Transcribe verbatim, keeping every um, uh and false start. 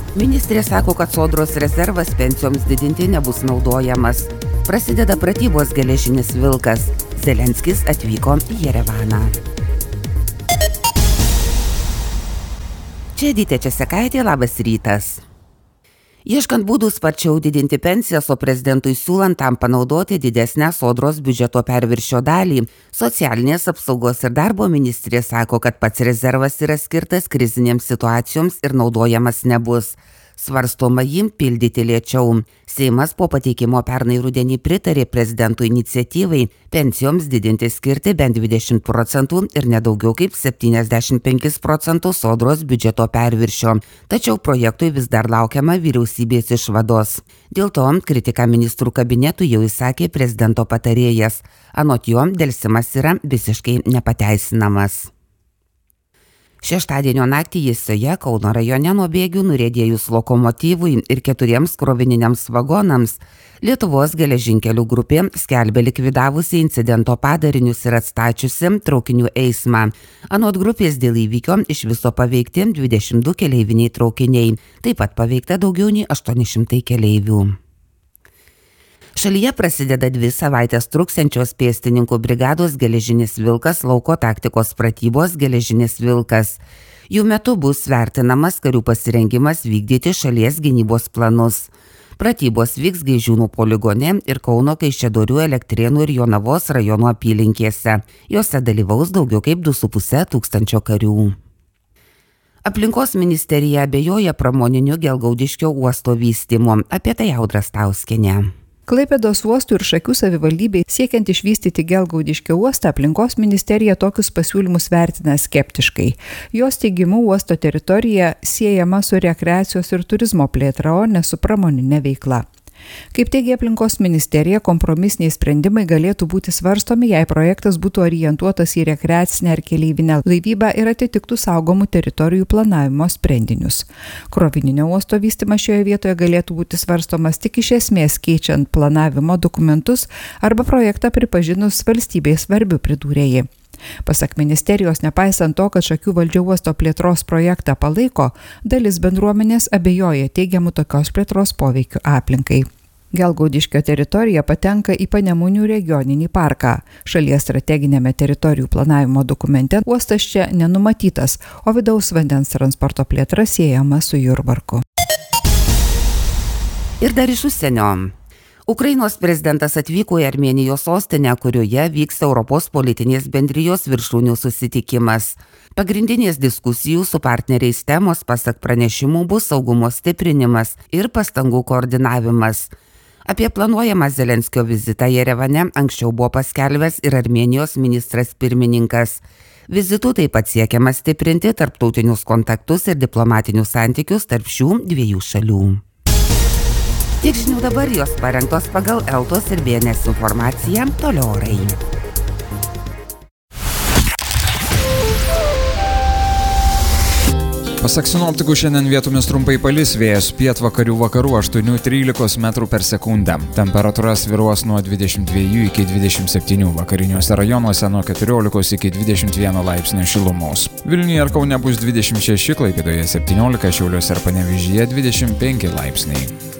Ministrė sako, kad sodros rezervas pensijoms didinti nebus naudojamas. Prasideda pratybos Geležinis vilkas. Zelenskis atvyko į Jerevaną. Čia Edita Česekaitė, labas rytas. Ieškant būdų sparčiau didinti pensijas, o prezidentui siūlant tam panaudoti didesnę sodros biudžeto perviršio dalį, socialinės apsaugos ir darbo ministrė sako, kad pats rezervas yra skirtas krizinėms situacijoms ir naudojamas nebus. Svarstoma jį pildyti lėčiau. Seimas po pateikimo pernai rudenį pritarė prezidento iniciatyvai pensijoms didinti skirti bent dvidešimt procentų ir nedaugiau kaip septyniasdešimt penkis procentus sodros biudžeto perviršio. Tačiau projektui vis dar laukiama vyriausybės išvados. Dėl to kritiką ministrų kabinetui jau įsakė prezidento patarėjas. Anot jo, delsimas yra visiškai nepateisinamas. Šeštadienio naktį Jisoje, Kauno rajone, nuo bėgių nuriedėjus lokomotyvui ir keturiems krovininiams vagonams, Lietuvos geležinkelių grupė skelbė likvidavusi incidento padarinius ir atstačiusi traukinių eismą. Anot grupės dėl įvykio iš viso paveikti dvidešimt du keleiviniai traukiniai, taip pat paveikta daugiau nei aštuoni šimtai keleivių. Šalyje prasideda dvi savaitės truksiančios pėstininkų brigados Geležinis vilkas lauko taktikos pratybos Geležinis vilkas. Jų metu bus vertinamas karių pasirengimas vykdyti šalies gynybos planus. Pratybos vyks Gaižiūnų poligone ir Kauno, Kaišiadorių, Elektrėnų ir Jonavos rajonų apylinkėse. Jose dalyvaus daugiau kaip du su puse tūkstančio karių. Aplinkos ministerija abejoja pramoniniu Gelgaudiškio uosto vystymu. Apie tai Audra Stauskienė. Klaipėdos uostų ir Šakių savivaldybei siekiant išvystyti Gelgaudiškio uostą, aplinkos ministerija tokius pasiūlymus vertina skeptiškai. Jos teigimu uosto teritorija siejama su rekreacijos ir turizmo plėtra, o ne su pramoninė veikla. Kaip teigia aplinkos ministerija, kompromisiniai sprendimai galėtų būti svarstomi, jei projektas būtų orientuotas į rekreacinę ar keleivinę laivybą ir atitiktų saugomų teritorijų planavimo sprendinius. Krovininio uosto vystymas šioje vietoje galėtų būti svarstomas tik iš esmės keičiant planavimo dokumentus arba projektą pripažinus valstybei svarbiu, pridūrė ji. Pasak ministerijos, nepaisant to, kad Šakių valdžia uosto plėtros projektą palaiko, dalis bendruomenės abejoja teigiamų tokios plėtros poveikių aplinkai. Gelgaudiškio teritorija patenka į Panemunių regioninį parką. Šalies strateginėme teritorijų planavimo dokumente uostas čia nenumatytas, o vidaus vandens transporto plėtra siejama su Jurbarku. Ir dar iš užsienio. Ukrainos prezidentas atvyko į Armėnijos sostinę, kurioje vyks Europos politinės bendrijos viršūnių susitikimas. Pagrindinės diskusijų su partneriais temos, pasak pranešimų, bus saugumo stiprinimas ir pastangų koordinavimas. Apie planuojamą Zelenskio vizitą Jerevane anksčiau buvo paskelbęs ir Armėnijos ministras pirmininkas. Vizitu taip pat siekiama stiprinti tarptautinius kontaktus ir diplomatinius santykius tarp šių dviejų šalių. Tiek žinių dabar, jos parengtos pagal Eltos ir B N S informaciją, toliau orai. Pasak sinoptikų, šiandien vietomis trumpai palis, vėjas pietvakarių vakarų aštuoni trylika metrų per sekundę. Temperatūra svyruos nuo dvidešimt dviejų iki dvidešimt septynių, vakariniuose rajonuose nuo keturiolikos iki dvidešimt vieno laipsnio šilumos. Vilniuje ir Kaune bus dvidešimt šeši, Klaipėdoje septyniolika, Šiauliuose ir Panevėžyje dvidešimt penki laipsniai.